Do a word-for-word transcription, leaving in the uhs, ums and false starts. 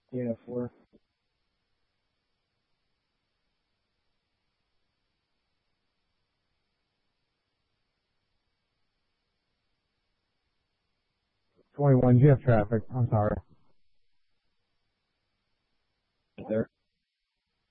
Yeah, four. twenty-one, you have traffic. I'm sorry. There.